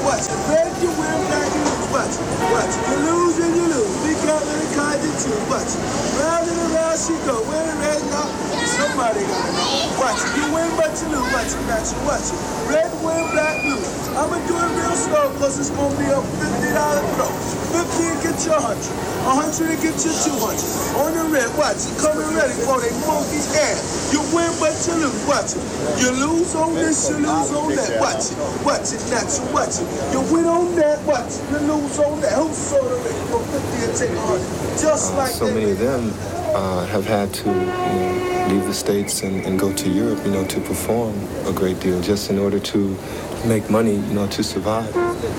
Watch it. Red, you win, black, you lose. Watch it. Watch it. You lose and you lose. Be careful and card you choose. Watch it. Round and around she go. Win and red, now. Somebody gotta know. Watch it. You win, but you lose. Watch it, match it. Watch it. Red, win, black, blue. I'ma do it real slow, cause it's gonna be a $50 throw. 50 and get you 100. 100 and get you 200. On the red, watch it. Coming ready for they monkey ass. You win, but you lose. Watch it. You lose on this, you lose on that. Watch it. Watch it, natural. Watch it. You win on that. Watch it. You lose on that. Who sold the red for 50 and take 100? Just like so many of them have had to leave the States and go to Europe, to perform a great deal just in order to make money, to survive.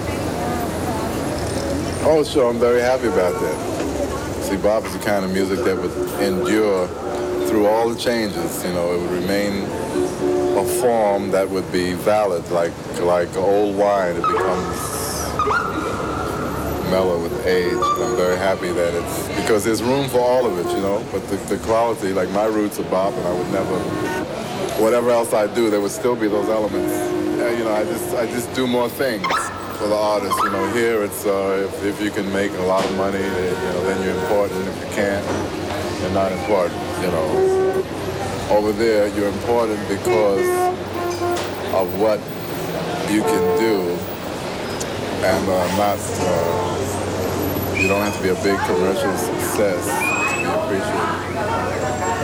Oh, sure, I'm very happy about that. See, bop is the kind of music that would endure through all the changes. It would remain a form that would be valid, like old wine. It becomes mellow with age. I'm very happy that it's, because there's room for all of it, but the quality, like my roots are bop, and I would never, whatever else I do, there would still be those elements. I just do more things for the artist. Here it's if you can make a lot of money, then you're important. If you can't, you're not important. Over there, you're important because of what you can do, and you don't have to be a big commercial success to be appreciated.